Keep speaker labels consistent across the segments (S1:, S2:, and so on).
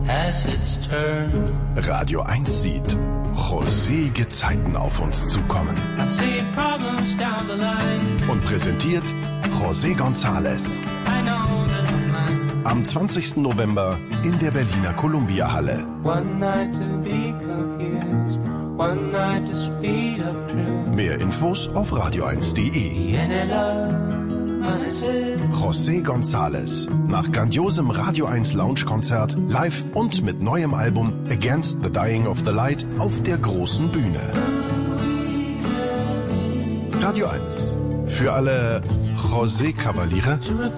S1: as it's turned.
S2: Radio 1 sieht rosige Zeiten auf uns zukommen.
S1: I see problems down the line.
S2: Und präsentiert José González.
S1: I know that I'm mine.
S2: Am 20. November in der Berliner Columbia-Halle.
S1: One night to be confused, one night to speed up truth.
S2: Mehr Infos auf radio1.de. José González. Nach grandiosem Radio 1 Lounge-Konzert, live und mit neuem Album Against the Dying of the Light auf der großen Bühne. Radio 1. Für alle José-Kavaliere.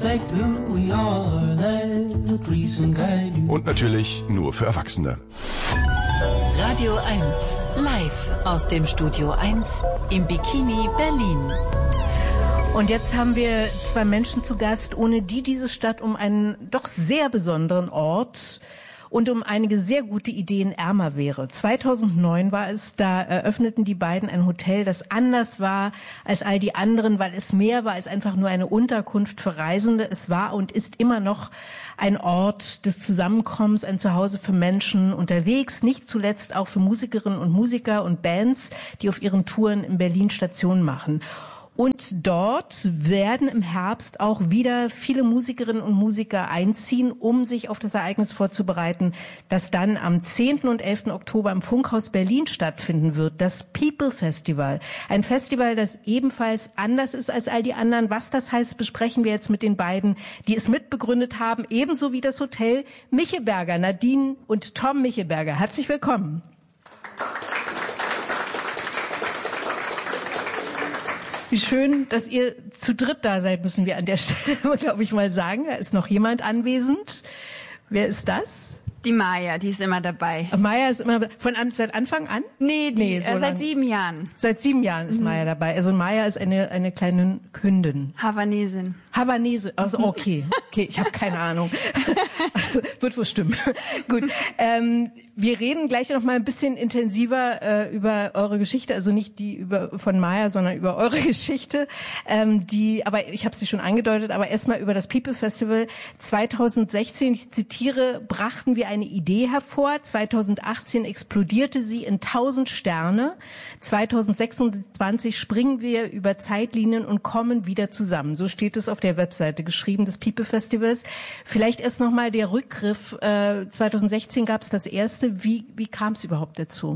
S2: Und natürlich nur für Erwachsene.
S3: Radio 1. Live aus dem Studio 1 im Bikini Berlin.
S4: Und jetzt haben wir zwei Menschen zu Gast, ohne die diese Stadt um einen doch sehr besonderen Ort und um einige sehr gute Ideen ärmer wäre. 2009 war es, da eröffneten die beiden ein Hotel, das anders war als all die anderen, weil es mehr war als einfach nur eine Unterkunft für Reisende. Es war und ist immer noch ein Ort des Zusammenkommens, ein Zuhause für Menschen unterwegs, nicht zuletzt auch für Musikerinnen und Musiker und Bands, die auf ihren Touren in Berlin Station machen. Und dort werden im Herbst auch wieder viele Musikerinnen und Musiker einziehen, um sich auf das Ereignis vorzubereiten, das dann am 10. und 11. Oktober im Funkhaus Berlin stattfinden wird, das People Festival. Ein Festival, das ebenfalls anders ist als all die anderen. Was das heißt, besprechen wir jetzt mit den beiden, die es mitbegründet haben, ebenso wie das Hotel Michelberger, Nadine und Tom Michelberger. Herzlich willkommen. Wie schön, dass ihr zu dritt da seid, müssen wir an der Stelle, glaube ich, mal sagen. Da ist noch jemand anwesend. Wer ist das?
S5: Die Maya, die ist immer dabei.
S4: Maya ist immer seit Anfang an?
S5: Nee, so seit 7 Jahren.
S4: Seit 7 Jahren ist Maya dabei. Also Maya ist eine kleine Hündin.
S5: Havanesin.
S4: Also okay, ich habe keine Ahnung. Wird wohl stimmen. Gut, wir reden gleich noch mal ein bisschen intensiver über eure Geschichte, also nicht die von Maya, sondern über eure Geschichte. Aber ich habe sie schon angedeutet, aber erstmal über das People Festival 2016, ich zitiere, brachten wir eine Idee hervor. 2018 explodierte sie in 1000 Sterne. 2026 springen wir über Zeitlinien und kommen wieder zusammen. So steht es auf der Webseite geschrieben des People Festivals. Vielleicht erst noch mal der Rückgriff. 2016 gab es das erste. Wie kam es überhaupt dazu?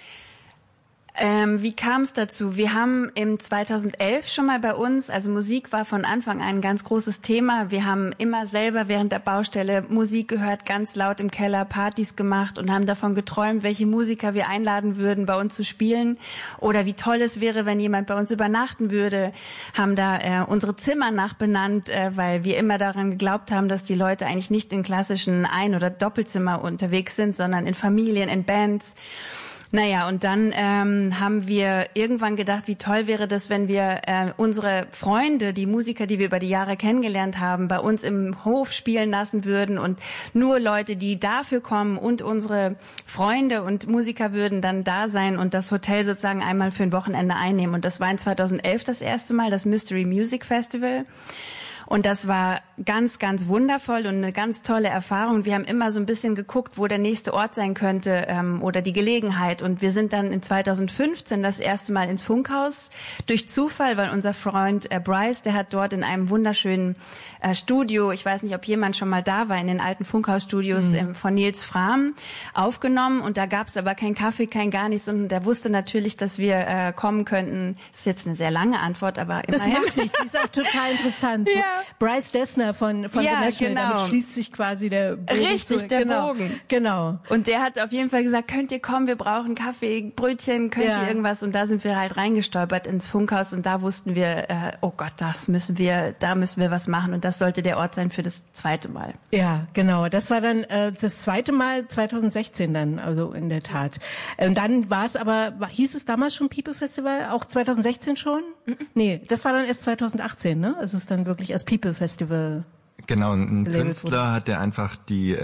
S5: Wie kam es dazu? Wir haben im 2011 schon mal bei uns, also Musik war von Anfang an ein ganz großes Thema. Wir haben immer selber während der Baustelle Musik gehört, ganz laut im Keller, Partys gemacht und haben davon geträumt, welche Musiker wir einladen würden, bei uns zu spielen oder wie toll es wäre, wenn jemand bei uns übernachten würde. Haben da unsere Zimmer nachbenannt, weil wir immer daran geglaubt haben, dass die Leute eigentlich nicht in klassischen Ein- oder Doppelzimmer unterwegs sind, sondern in Familien, in Bands. Naja, und dann haben wir irgendwann gedacht, wie toll wäre das, wenn wir unsere Freunde, die Musiker, die wir über die Jahre kennengelernt haben, bei uns im Hof spielen lassen würden und nur Leute, die dafür kommen und unsere Freunde und Musiker würden dann da sein und das Hotel sozusagen einmal für ein Wochenende einnehmen. Und das war in 2011 das erste Mal, das Mystery Music Festival. Und das war ganz, ganz wundervoll und eine ganz tolle Erfahrung. Wir haben immer so ein bisschen geguckt, wo der nächste Ort sein könnte oder die Gelegenheit. Und wir sind dann in 2015 das erste Mal ins Funkhaus durch Zufall, weil unser Freund Bryce, der hat dort in einem wunderschönen Studio, ich weiß nicht, ob jemand schon mal da war, in den alten Funkhausstudios von Nils Frahm aufgenommen. Und da gab es aber keinen Kaffee, kein gar nichts. Und der wusste natürlich, dass wir kommen könnten. Das ist jetzt eine sehr lange Antwort, aber immerhin.
S4: Das macht nichts, das ist auch total interessant.
S5: Ja.
S4: Bryce Dessner von The National,
S5: genau.
S4: Damit schließt sich quasi der Bogen.
S5: Richtig, der Bogen.
S4: Genau.
S5: Und der hat auf jeden Fall gesagt, könnt ihr kommen, wir brauchen Kaffee, Brötchen, könnt ihr irgendwas? Und da sind wir halt reingestolpert ins Funkhaus und da wussten wir, oh Gott, da müssen wir was machen und das sollte der Ort sein für das zweite Mal.
S4: Ja, genau. Das war dann das zweite Mal 2016 dann, also in der Tat. Und dann war es aber, hieß es damals schon People Festival, auch 2016 schon? Nee, das war dann erst 2018, ne? Es ist dann wirklich als People Festival.
S6: Genau, ein Künstler hat der einfach die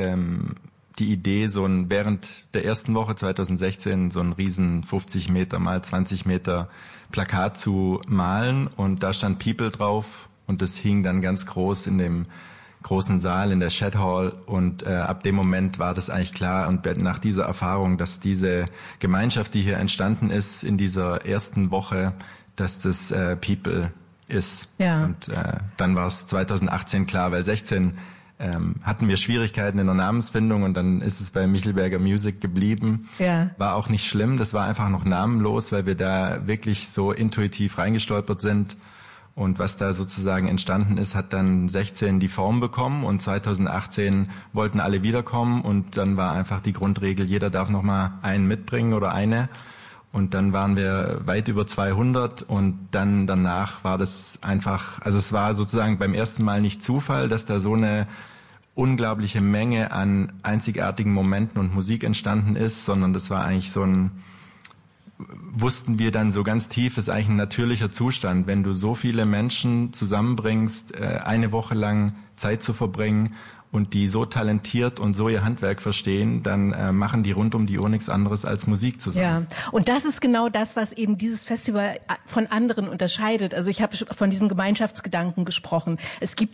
S6: Idee, während der ersten Woche 2016 so ein riesen 50 Meter mal 20 Meter Plakat zu malen und da stand People drauf und das hing dann ganz groß in dem großen Saal in der Shed Hall und ab dem Moment war das eigentlich klar und nach dieser Erfahrung, dass diese Gemeinschaft, die hier entstanden ist in dieser ersten Woche, dass das People ist.
S4: Ja.
S6: Und dann war es 2018 klar, weil 16 hatten wir Schwierigkeiten in der Namensfindung und dann ist es bei Michelberger Music geblieben.
S4: Ja.
S6: War auch nicht schlimm, das war einfach noch namenlos, weil wir da wirklich so intuitiv reingestolpert sind. Und was da sozusagen entstanden ist, hat dann 16 die Form bekommen und 2018 wollten alle wiederkommen und dann war einfach die Grundregel, jeder darf noch mal einen mitbringen oder eine. Und dann waren wir weit über 200 und dann danach war das einfach, also es war sozusagen beim ersten Mal nicht Zufall, dass da so eine unglaubliche Menge an einzigartigen Momenten und Musik entstanden ist, sondern das war eigentlich so ein, wussten wir dann so ganz tief, ist eigentlich ein natürlicher Zustand, wenn du so viele Menschen zusammenbringst, eine Woche lang Zeit zu verbringen und die so talentiert und so ihr Handwerk verstehen, dann machen die rund um die Uhr nichts anderes als Musik zusammen.
S4: Ja, und das ist genau das, was eben dieses Festival von anderen unterscheidet. Also ich habe von diesem Gemeinschaftsgedanken gesprochen. Es gibt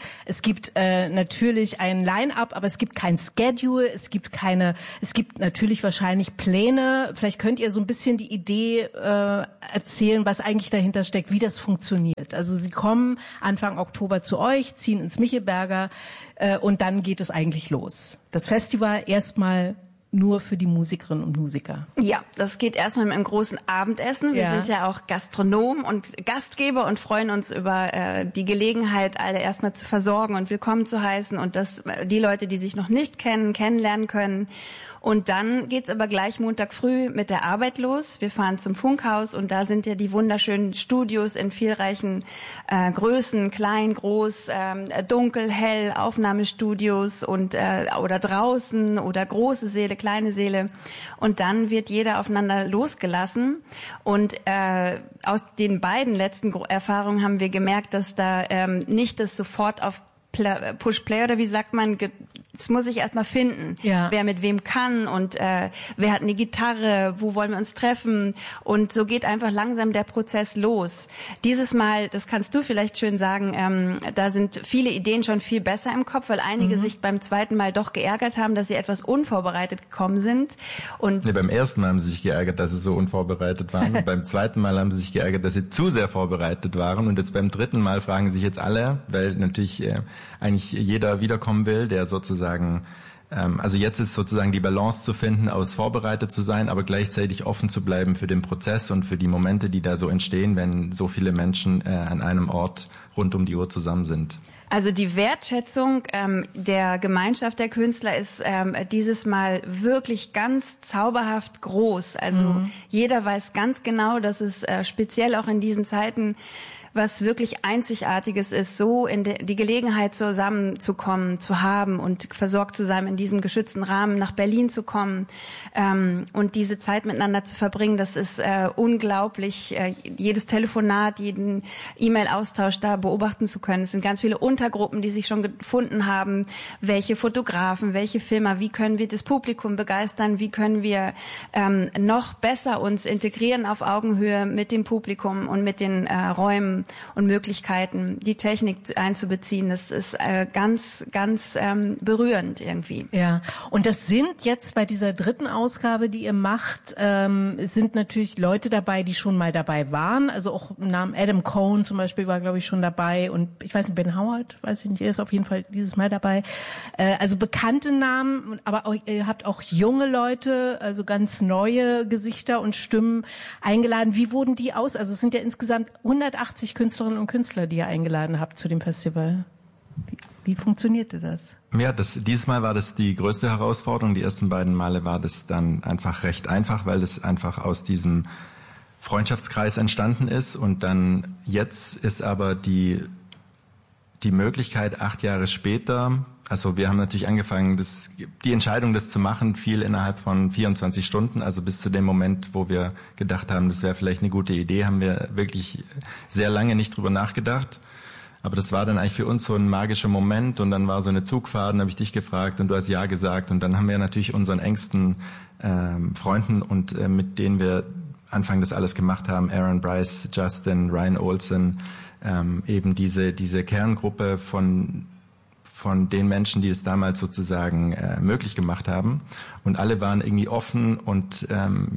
S4: natürlich ein Line-up, aber es gibt kein Schedule, es gibt natürlich wahrscheinlich Pläne. Vielleicht könnt ihr so ein bisschen die Idee erzählen, was eigentlich dahinter steckt, wie das funktioniert. Also sie kommen Anfang Oktober zu euch, ziehen ins Michelberger, und dann geht es eigentlich los. Das Festival erstmal nur für die Musikerinnen und Musiker.
S5: Ja, das geht erstmal mit einem großen Abendessen. Wir sind ja auch Gastronomen und Gastgeber und freuen uns über die Gelegenheit, alle erstmal zu versorgen und willkommen zu heißen und dass die Leute, die sich noch nicht kennen, kennenlernen können. Und dann geht's aber gleich Montag früh mit der Arbeit los. Wir fahren zum Funkhaus und da sind ja die wunderschönen Studios in vielreichen Größen, klein, groß, dunkel, hell, Aufnahmestudios und oder draußen oder große Säle, kleine Säle. Und dann wird jeder aufeinander losgelassen. Und aus den beiden letzten Erfahrungen haben wir gemerkt, dass da nicht das sofort auf Push-Play oder wie sagt man, das muss ich erstmal finden, wer mit wem kann und wer hat eine Gitarre, wo wollen wir uns treffen und so geht einfach langsam der Prozess los. Dieses Mal, das kannst du vielleicht schön sagen, da sind viele Ideen schon viel besser im Kopf, weil einige sich beim zweiten Mal doch geärgert haben, dass sie etwas unvorbereitet gekommen sind. Und
S6: beim ersten Mal haben sie sich geärgert, dass sie so unvorbereitet waren und beim zweiten Mal haben sie sich geärgert, dass sie zu sehr vorbereitet waren und jetzt beim dritten Mal fragen sich jetzt alle, weil natürlich eigentlich jeder wiederkommen will, der sozusagen also jetzt ist sozusagen die Balance zu finden, aus vorbereitet zu sein, aber gleichzeitig offen zu bleiben für den Prozess und für die Momente, die da so entstehen, wenn so viele Menschen an einem Ort rund um die Uhr zusammen sind.
S5: Also die Wertschätzung der Gemeinschaft der Künstler ist dieses Mal wirklich ganz zauberhaft groß. Also jeder weiß ganz genau, dass es speziell auch in diesen Zeiten was wirklich Einzigartiges ist, so in die Gelegenheit zusammenzukommen, zu haben und versorgt zu sein, in diesem geschützten Rahmen nach Berlin zu kommen und diese Zeit miteinander zu verbringen, das ist unglaublich. Jedes Telefonat, jeden E-Mail-Austausch da beobachten zu können. Es sind ganz viele Untergruppen, die sich schon gefunden haben. Welche Fotografen, welche Filmer, wie können wir das Publikum begeistern, wie können wir noch besser uns integrieren auf Augenhöhe mit dem Publikum und mit den Räumen und Möglichkeiten, die Technik einzubeziehen. Das ist ganz, ganz berührend irgendwie.
S4: Ja, und das sind jetzt bei dieser dritten Ausgabe, die ihr macht, sind natürlich Leute dabei, die schon mal dabei waren. Also auch im Namen Adam Cohn zum Beispiel war, glaube ich, schon dabei. Und ich weiß nicht, Ben Howard, weiß ich nicht, er ist auf jeden Fall dieses Mal dabei. Also bekannte Namen, aber auch, ihr habt auch junge Leute, also ganz neue Gesichter und Stimmen eingeladen. Wie wurden die aus? Also es sind ja insgesamt 180 Künstlerinnen und Künstler, die ihr eingeladen habt zu dem Festival. Wie funktionierte das?
S6: Ja, dieses Mal war das die größte Herausforderung. Die ersten beiden Male war das dann einfach recht einfach, weil das einfach aus diesem Freundschaftskreis entstanden ist. Und dann jetzt ist aber die Möglichkeit, 8 Jahre später, also wir haben natürlich angefangen, die Entscheidung, das zu machen, fiel innerhalb von 24 Stunden. Also bis zu dem Moment, wo wir gedacht haben, das wäre vielleicht eine gute Idee, haben wir wirklich sehr lange nicht drüber nachgedacht. Aber das war dann eigentlich für uns so ein magischer Moment und dann war so eine Zugfahrt, dann habe ich dich gefragt und du hast ja gesagt und dann haben wir natürlich unseren engsten Freunden und mit denen wir Anfang das alles gemacht haben, Aaron Bryce, Justin, Ryan Olsen, eben diese Kerngruppe von von den Menschen, die es damals sozusagen möglich gemacht haben. Und alle waren irgendwie offen und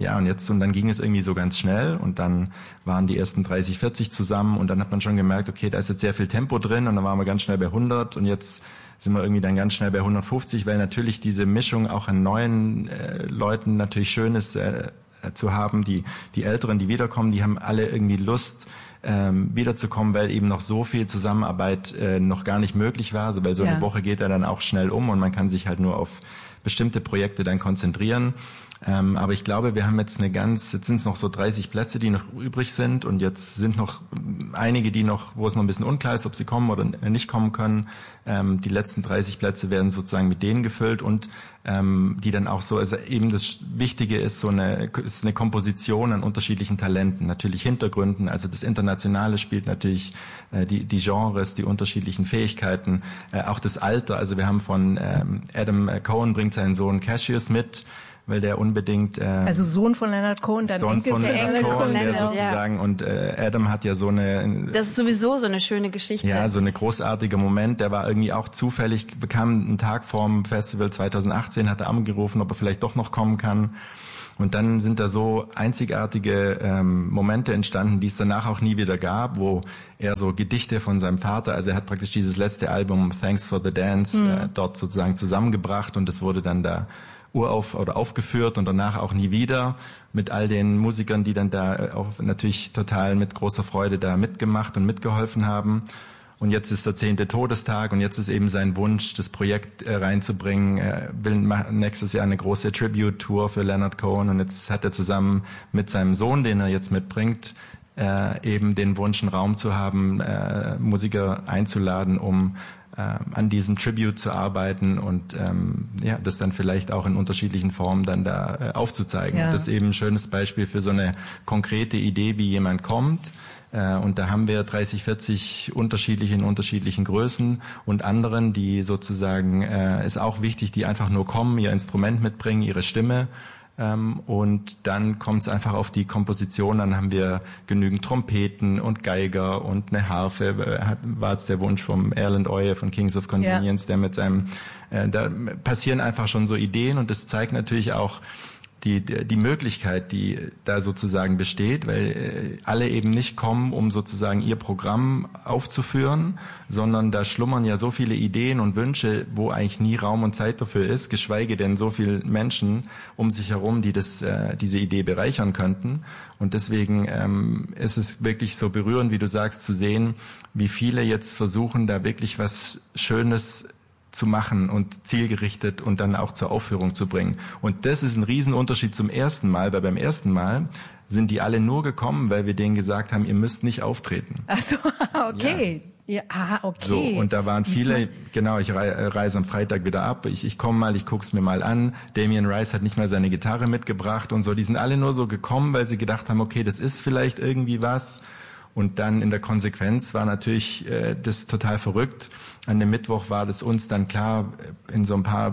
S6: und dann ging es irgendwie so ganz schnell und dann waren die ersten 30, 40 zusammen und dann hat man schon gemerkt, okay, da ist jetzt sehr viel Tempo drin und dann waren wir ganz schnell bei 100 und jetzt sind wir irgendwie dann ganz schnell bei 150, weil natürlich diese Mischung auch an neuen Leuten natürlich schön ist zu haben. Die Älteren, die wiederkommen, die haben alle irgendwie Lust, wiederzukommen, weil eben noch so viel Zusammenarbeit noch gar nicht möglich war. Also weil so eine Woche geht ja dann auch schnell um und man kann sich halt nur auf bestimmte Projekte dann konzentrieren. Aber ich glaube, wir haben jetzt jetzt sind es noch so 30 Plätze, die noch übrig sind und jetzt sind noch einige, wo es noch ein bisschen unklar ist, ob sie kommen oder nicht kommen können. Die letzten 30 Plätze werden sozusagen mit denen gefüllt und die dann auch so, also eben das Wichtige ist ist eine Komposition an unterschiedlichen Talenten, natürlich Hintergründen, also das Internationale spielt natürlich die Genres, die unterschiedlichen Fähigkeiten, auch das Alter, also wir haben von Adam Cohen bringt seinen Sohn Cassius mit, weil der unbedingt
S4: also Sohn von Leonard Cohen, dann
S6: Sohn
S4: Enkel
S6: von Leonard Cohen, der
S5: Leonard,
S6: sozusagen und Adam hat ja so eine
S5: das ist sowieso so eine schöne Geschichte.
S6: Ja, so eine großartige Moment, der war irgendwie auch zufällig, bekam einen Tag vorm Festival 2018, hat er angerufen, ob er vielleicht doch noch kommen kann. Und dann sind da so einzigartige Momente entstanden, die es danach auch nie wieder gab, wo er so Gedichte von seinem Vater, also er hat praktisch dieses letzte Album Thanks for the Dance dort sozusagen zusammengebracht und es wurde dann da aufgeführt und danach auch nie wieder mit all den Musikern, die dann da auch natürlich total mit großer Freude da mitgemacht und mitgeholfen haben. Und jetzt ist der 10. Todestag und jetzt ist eben sein Wunsch, das Projekt reinzubringen. Er will nächstes Jahr eine große Tribute-Tour für Leonard Cohen und jetzt hat er zusammen mit seinem Sohn, den er jetzt mitbringt, eben den Wunsch, einen Raum zu haben, Musiker einzuladen, um an diesem Tribute zu arbeiten und das dann vielleicht auch in unterschiedlichen Formen dann da aufzuzeigen. Ja. Das ist eben ein schönes Beispiel für so eine konkrete Idee, wie jemand kommt. Und da haben wir 30, 40 in unterschiedlichen Größen und anderen, die sozusagen, ist auch wichtig, die einfach nur kommen, ihr Instrument mitbringen, ihre Stimme. Und dann kommt es einfach auf die Komposition, dann haben wir genügend Trompeten und Geiger und eine Harfe, war jetzt der Wunsch vom Erland Oye von Kings of Convenience, der mit seinem, da passieren einfach schon so Ideen und das zeigt natürlich auch die Möglichkeit, die da sozusagen besteht, weil alle eben nicht kommen, um sozusagen ihr Programm aufzuführen, sondern da schlummern ja so viele Ideen und Wünsche, wo eigentlich nie Raum und Zeit dafür ist, geschweige denn so viele Menschen um sich herum, die diese Idee bereichern könnten. Und deswegen ist es wirklich so berührend, wie du sagst, zu sehen, wie viele jetzt versuchen, da wirklich was Schönes zu machen und zielgerichtet und dann auch zur Aufführung zu bringen. Und das ist ein Riesenunterschied zum ersten Mal, weil beim ersten Mal sind die alle nur gekommen, weil wir denen gesagt haben, ihr müsst nicht auftreten.
S4: Ach so, okay. Ja, okay.
S6: So, und da waren viele, genau, ich reise am Freitag wieder ab, ich komme mal, ich guck's mir mal an. Damien Rice hat nicht mal seine Gitarre mitgebracht und so. Die sind alle nur so gekommen, weil sie gedacht haben, okay, das ist vielleicht irgendwie was. Und dann in der Konsequenz war natürlich das total verrückt. An dem Mittwoch war das uns dann klar in so ein paar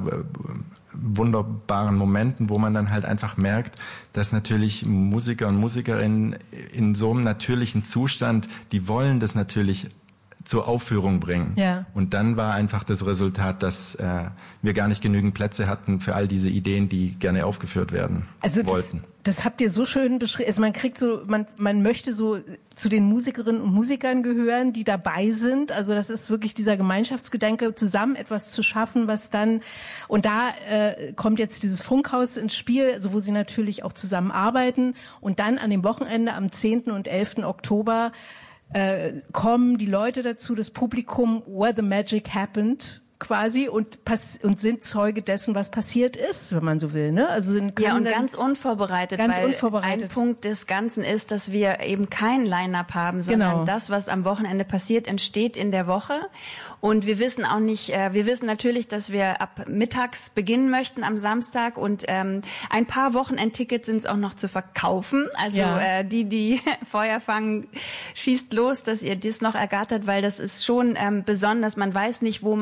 S6: wunderbaren Momenten, wo man dann halt einfach merkt, dass natürlich Musiker und Musikerinnen in so einem natürlichen Zustand, die wollen das natürlich zur Aufführung bringen. Ja. Und dann war einfach das Resultat, dass wir gar nicht genügend Plätze hatten für all diese Ideen, die gerne aufgeführt werden wollten.
S4: Das habt ihr so schön beschrieben. Also man kriegt so, man möchte so zu den Musikerinnen und Musikern gehören, die dabei sind. Also das ist wirklich dieser Gemeinschaftsgedanke, zusammen etwas zu schaffen, was dann, und da kommt jetzt dieses Funkhaus ins Spiel, also wo sie natürlich auch zusammenarbeiten. Und dann an dem Wochenende am 10. und 11. Oktober kommen die Leute dazu, das Publikum, where the magic happened, quasi, und sind Zeuge dessen, was passiert ist, wenn man so will, ne? Also und
S5: ganz unvorbereitet. Ein Punkt des Ganzen ist, dass wir eben kein Line-Up haben, sondern das, was am Wochenende passiert, entsteht in der Woche. Und wir wissen auch nicht, wir wissen natürlich, dass wir ab mittags beginnen möchten am Samstag und ein paar Wochenendtickets sind es auch noch zu verkaufen. Also die Feuer fangen, schießt los, dass ihr das noch ergattert, weil das ist schon besonders. Man weiß nicht, wo man hin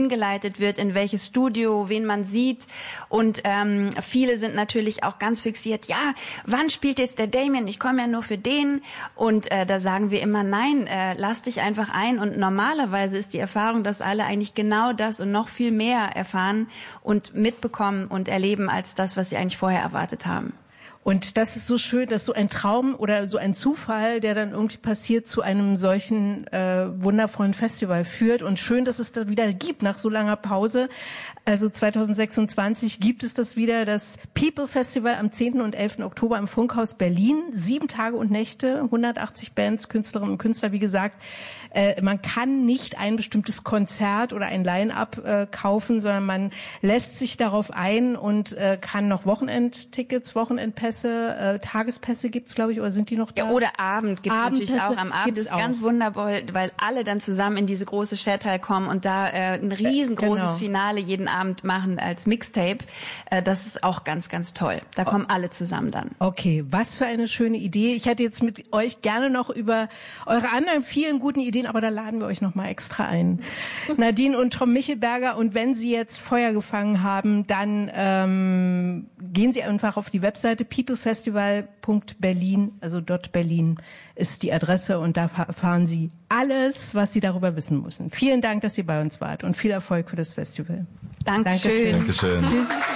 S5: hingeleitet wird, in welches Studio, wen man sieht. Und viele sind natürlich auch ganz fixiert, ja, wann spielt jetzt der Damien? Ich komme ja nur für den. Und da sagen wir immer, nein, lass dich einfach ein. Und normalerweise ist die Erfahrung, dass alle eigentlich genau das und noch viel mehr erfahren und mitbekommen und erleben als das, was sie eigentlich vorher erwartet haben.
S4: Und das ist so schön, dass so ein Traum oder so ein Zufall, der dann irgendwie passiert, zu einem solchen wundervollen Festival führt. Und schön, dass es das wieder gibt nach so langer Pause. Also 2026 gibt es das wieder, das People Festival am 10. und 11. Oktober im Funkhaus Berlin. 7 Tage und Nächte, 180 Bands, Künstlerinnen und Künstler, wie gesagt. Man kann nicht ein bestimmtes Konzert oder ein Line-Up kaufen, sondern man lässt sich darauf ein und kann noch Wochenendtickets, Wochenendpässe, Tagespässe gibt's, glaube ich, oder sind die noch da?
S5: Ja, oder Abend gibt natürlich auch. Am Abend ist ganz wunderbar, weil alle dann zusammen in diese große Chat-Hall kommen und da ein riesengroßes Finale jeden Abend machen als Mixtape. Das ist auch ganz, ganz toll. Da kommen alle zusammen dann.
S4: Okay, was für eine schöne Idee. Ich hätte jetzt mit euch gerne noch über eure anderen vielen guten Ideen, aber da laden wir euch noch mal extra ein. Nadine und Tom Michelberger, und wenn Sie jetzt Feuer gefangen haben, dann gehen Sie einfach auf die Webseite peoplefestival.berlin, also .berlin ist die Adresse, und da erfahren Sie alles, was Sie darüber wissen müssen. Vielen Dank, dass ihr bei uns wart, und viel Erfolg für das Festival.
S5: Dankeschön.
S6: Dankeschön.
S4: Tschüss.